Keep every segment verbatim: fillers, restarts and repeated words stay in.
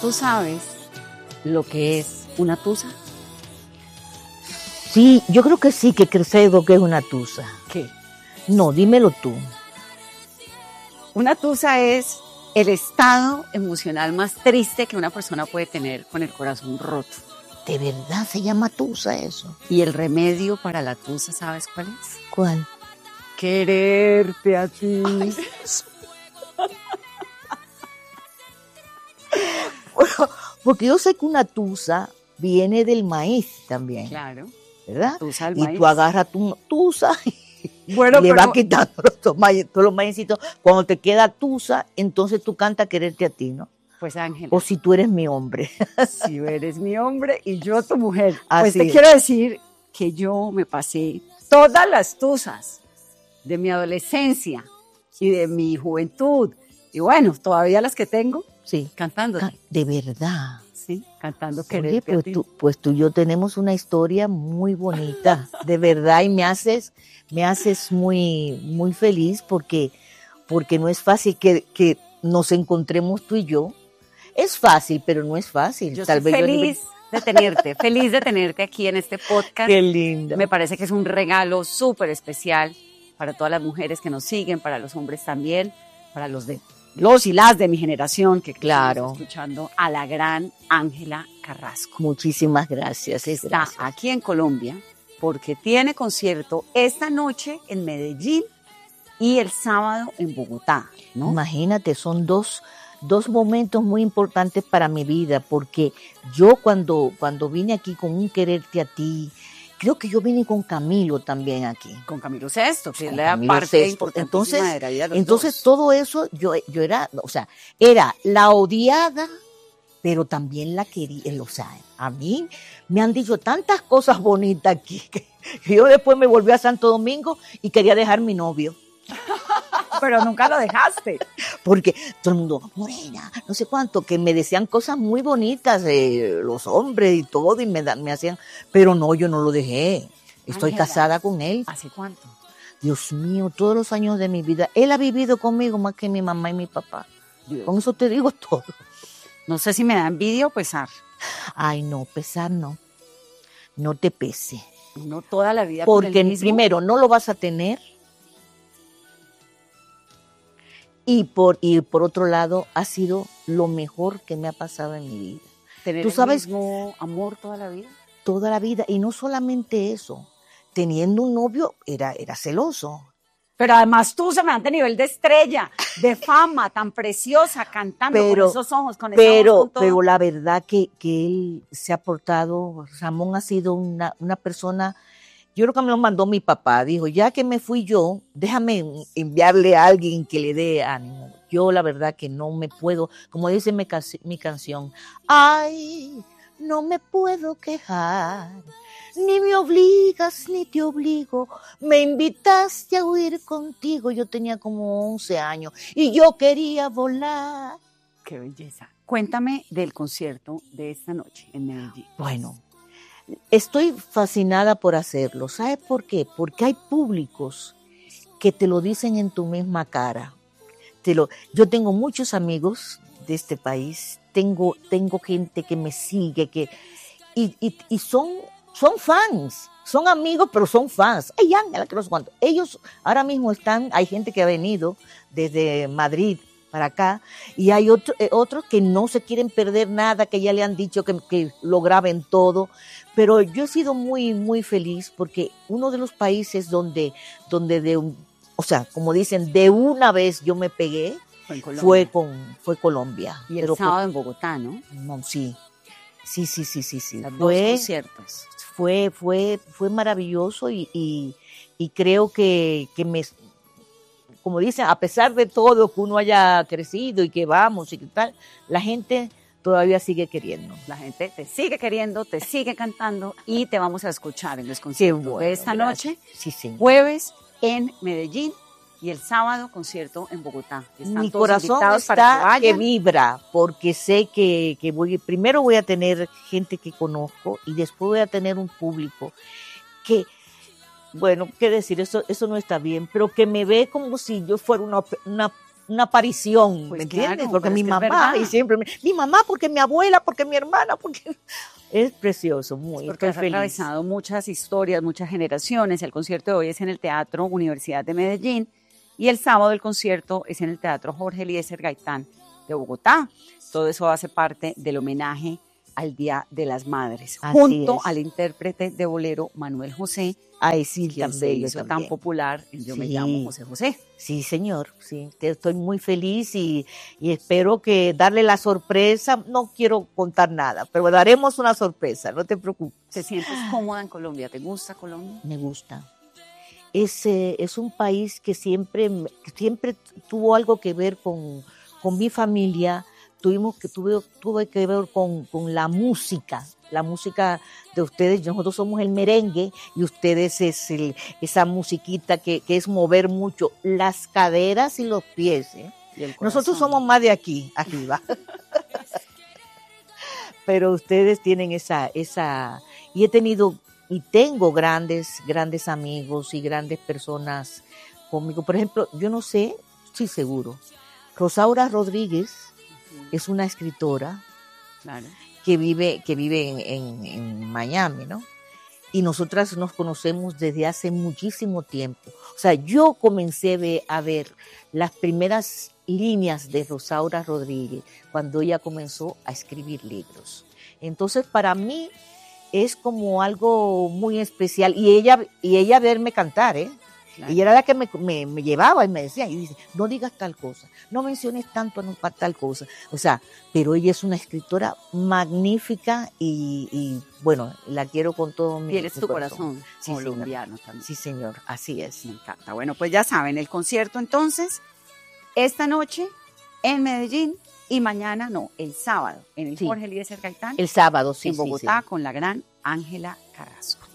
¿Tú sabes lo que es una tusa? Sí, yo creo que sí, que sé lo que es una tusa. ¿Qué? No, dímelo tú. Una tusa es el estado emocional más triste que una persona puede tener con el corazón roto. ¿De verdad se llama tusa eso? Y el remedio para la tusa, ¿sabes cuál es? ¿Cuál? Quererte a ti. Ay, porque yo sé que una tusa viene del maíz también. Claro. ¿Verdad? Tusa del y maíz. tú agarras tu tusa y Bueno, le pero... vas quitando los, maíz, todos los maicitos. Cuando te queda tusa, entonces tú cantas quererte a ti, ¿no? Pues Ángela. O si tú eres mi hombre. Si eres mi hombre y yo tu mujer. Así pues te es. quiero decir que yo me pasé todas las tusas de mi adolescencia y de mi juventud. Y bueno, todavía las que tengo, Sí. cantando. Ca- De verdad. Sí, cantando Oye, quererte a pues ti. tú, pues tú y yo tenemos una historia muy bonita, de verdad, y me haces, me haces muy, muy feliz porque, porque no es fácil que, que nos encontremos tú y yo. Es fácil, pero no es fácil. Yo Tal estoy vez yo feliz de tenerte, feliz de tenerte aquí en este podcast. Qué lindo. Me parece que es un regalo súper especial para todas las mujeres que nos siguen, para los hombres también, para los de los y las de mi generación que Claro. estamos escuchando a la gran Ángela Carrasco. Muchísimas gracias. Está gracias. aquí en Colombia porque tiene concierto esta noche en Medellín y el sábado en Bogotá, ¿no? Imagínate, son dos, dos momentos muy importantes para mi vida, porque yo cuando, cuando vine aquí con un quererte a ti, creo que yo vine con Camilo también aquí. Con Camilo Sesto, que es Con la Camilo parte Sesto. importantísima Entonces, de la vida de los entonces dos. todo eso yo, yo era, o sea, era la odiada, pero también la quería, o sea, a mí me han dicho tantas cosas bonitas aquí que yo después me volví a Santo Domingo y quería dejar mi novio. Pero nunca lo dejaste. Porque todo el mundo, morena, no sé cuánto, que me decían cosas muy bonitas, eh, los hombres y todo, y me, da- me hacían, pero no, yo no lo dejé. Estoy Ángela. casada con él. ¿Hace cuánto? Dios mío, todos los años de mi vida. Él ha vivido conmigo más que mi mamá y mi papá. Dios. Con eso te digo todo. No sé si me da envidia o pesar. Ay, no, pesar no. No te pese. No toda la vida con Porque el mismo. primero no lo vas a tener. Y por, y por otro lado, ha sido lo mejor que me ha pasado en mi vida. Tener tú el sabes- mismo amor toda la vida. Toda la vida. Y no solamente eso. Teniendo un novio, era, era celoso. Pero además tú se me dan de nivel de estrella, de fama, tan preciosa, cantando Pero- con esos ojos, con esa voz, Pero, con todo. pero la verdad que, que él se ha portado, Ramón ha sido una, una persona, yo creo que me lo mandó mi papá, dijo, ya que me fui yo, déjame enviarle a alguien que le dé ánimo. Yo la verdad que no me puedo, como dice mi, canci- mi canción, ay, no me puedo quejar, ni me obligas ni te obligo, me invitaste a huir contigo, yo tenía como once años y yo quería volar. Qué belleza. Cuéntame del concierto de esta noche en Medellín. Bueno, estoy fascinada por hacerlo. ¿Sabes por qué? Porque hay públicos que te lo dicen en tu misma cara. Te lo, yo tengo muchos amigos de este país, tengo, tengo gente que me sigue, que, y, y, y son, son fans, son amigos, pero son fans. Ay, Ángela, que no sé cuánto. Ellos ahora mismo están, hay gente que ha venido desde Madrid para acá, y hay otro, eh, otros que no se quieren perder nada, que ya le han dicho que, que lo graben todo, pero yo he sido muy, muy feliz porque uno de los países donde, donde de un, o sea, como dicen, de una vez yo me pegué, Fue en Colombia. fue con, fue Colombia. Y el pero sábado en Bogotá, ¿no? no, sí, sí, sí, sí, sí, sí. Los dos Fue, conciertos. fue, fue, fue maravilloso y, y, y creo que, que me, como dicen, a pesar de todo que uno haya crecido y que vamos y que tal, la gente todavía sigue queriendo. La gente te sigue queriendo, te sigue cantando y te vamos a escuchar en los conciertos bueno, de esta gracias. noche, Sí, señor. jueves en Medellín y el sábado concierto en Bogotá. Están Mi todos corazón invitados para que está que vayan. vibra, porque sé que, que voy, primero voy a tener gente que conozco y después voy a tener un público que, bueno, qué decir, eso, eso no está bien, pero que me ve como si yo fuera una, una una aparición, Pues ¿me entiendes? claro, Porque pero mi es que es mamá, verdad. y siempre, me- mi mamá, porque mi abuela, porque mi hermana, porque... Es precioso, muy, Porque estoy has feliz. atravesado muchas historias, muchas generaciones. El concierto de hoy es en el Teatro Universidad de Medellín y el sábado el concierto es en el Teatro Jorge Eliezer Gaitán de Bogotá. Todo eso hace parte del homenaje al Día de las Madres, Así junto es. al intérprete de bolero Manuel José, Ay, sí, quien tan se bello hizo también. tan popular en Yo me Sí. llamo José José. Sí, señor, sí, te- estoy muy feliz y, y espero que darle la sorpresa, no quiero contar nada, pero daremos una sorpresa, no te preocupes. ¿Te sientes cómoda en Colombia? ¿Te gusta Colombia? Me gusta. Es, eh, es un país que siempre, me- que siempre tuvo algo que ver con, con mi familia, tuvimos que, tuve, tuve que ver con, con la música, la música de ustedes. Nosotros somos el merengue y ustedes es el, esa musiquita que, que es mover mucho las caderas y los pies, ¿eh? Y el Nosotros corazón. somos más de aquí, arriba. Pero ustedes tienen esa, esa, y he tenido y tengo grandes, grandes amigos y grandes personas conmigo. Por ejemplo, yo no sé, estoy seguro, Rosaura Rodríguez es una escritora Claro. que vive, que vive en, en, en Miami, ¿no? Y nosotras nos conocemos desde hace muchísimo tiempo. O sea, yo comencé ve- a ver las primeras líneas de Rosaura Rodríguez cuando ella comenzó a escribir libros. Entonces, para mí es como algo muy especial. Y ella, y ella verme cantar, ¿eh? Claro. Ella era la que me, me, me llevaba y me decía, y dice, no digas tal cosa, no menciones tanto a no- a tal cosa. O sea, pero ella es una escritora magnífica y, y, bueno, la quiero con todo mi, Tienes mi tu corazón, Sí, señor. colombiano también. Sí, señor, así es. Me encanta. Bueno, pues ya saben, el concierto entonces, esta noche en Medellín y mañana, no, el sábado, en el Sí. Jorge Eliezer Gaitán, El sábado, sí, en sí, Bogotá, sí. con la gran Ángela Carrasco.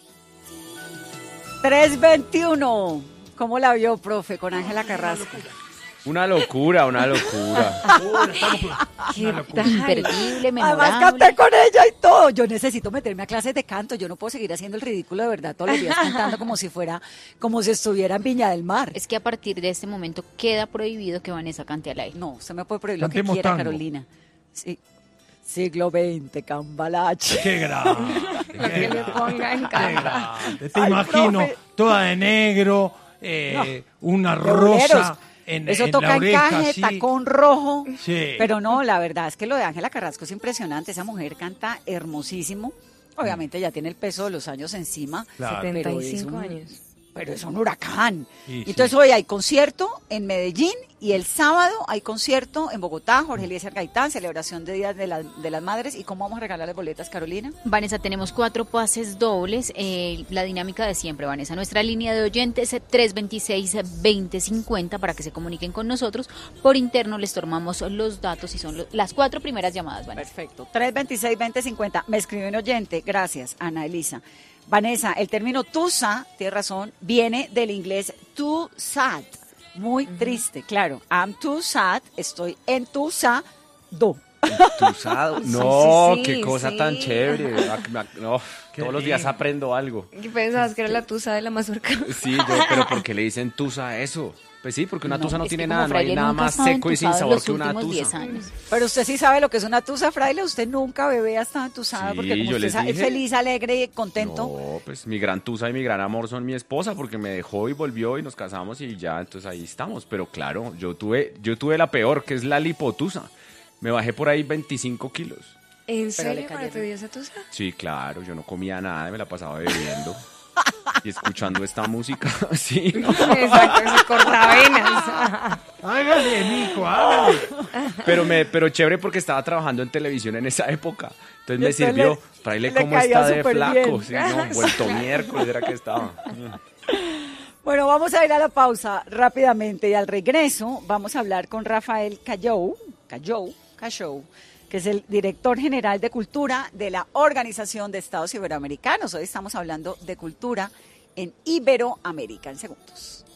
tres veintiuno. ¿Cómo la vio, profe, con Ángela Carrasco? Una locura, una locura. Qué tan imperdible, Además memorable. canté con ella y todo. Yo necesito meterme a clases de canto. Yo no puedo seguir haciendo el ridículo de verdad todos los días cantando como si fuera, como si estuviera en Viña del Mar. Es que a partir de este momento queda prohibido que Vanessa cante al aire. No, usted me puede prohibir lo que Cantemos quiera, tango. Carolina. Sí. Siglo veinte, Cambalache. Qué grande. Que Qué le grande. ponga en Qué cara. grande. Te Ay, imagino profe. toda de negro, eh, una De boleros. rosa en, Eso en toca la oreja, encaje, así. tacón rojo. Sí. Pero no, la verdad es que lo de Ángela Carrasco es impresionante. Esa mujer canta hermosísimo. Obviamente ya tiene el peso de los años encima. Claro. pero setenta y es cinco un- años. Pero es un huracán. Sí, sí. Entonces hoy hay concierto en Medellín y el sábado hay concierto en Bogotá, Jorge Eliezer Gaitán, celebración de Días de, la- de las Madres. ¿Y cómo vamos a regalar las boletas, Carolina? Vanessa, tenemos cuatro pases dobles. eh, la dinámica de siempre, Vanessa. Nuestra línea de oyentes tres veintiséis, veinte cincuenta para que se comuniquen con nosotros. Por interno les tomamos los datos y son lo- las cuatro primeras llamadas, Vanessa. Perfecto. tres veintiséis, veinte cincuenta. Me escribe un oyente. Gracias, Ana Elisa. Vanessa, el término tusa, tiene razón, viene del inglés too sad. Muy triste, claro. I'm too sad, estoy entusado. Entusado. No, sí, qué sí, cosa sí. tan chévere. Ah, me- No, Qué todos los días lindo. aprendo algo. ¿Qué pensabas que era la tusa de la mazorca? Sí, yo, pero ¿por qué le dicen tusa a eso? Pues sí, porque una No, tusa no es que tiene como nada, no hay Fraile nada nunca ha más estado seco y sin entusado en sabor los que una últimos diez tusa. años. Pero usted sí sabe lo que es una tusa, fraile. Usted nunca, bebé, ha estado entusada Sí, porque como yo usted les sa- es dije. feliz, alegre y contento. No, pues mi gran tusa y mi gran amor son mi esposa porque me dejó y volvió y nos casamos y ya, entonces ahí estamos. Pero claro, yo tuve, yo tuve la peor, que es la lipotusa. Me bajé por ahí veinticinco kilos. ¿En le serio para cayeron. tu dio esa tusa? Sí, claro, yo no comía nada, me la pasaba bebiendo y escuchando esta música, sí. Exacto, se corta venas. Hágale, mijo, hágale. Pero me, pero chévere porque estaba trabajando en televisión en esa época. Entonces Y me entonces sirvió. le- Fraile, le ¿cómo caía está de súper flaco? bien. Sí, no, vuelto miércoles era que estaba. Bueno, vamos a ir a la pausa rápidamente y al regreso vamos a hablar con Rafael Callou, Callou, Callou, que es el director general de cultura de la Organización de Estados Iberoamericanos. Hoy estamos hablando de cultura en Iberoamérica en segundos.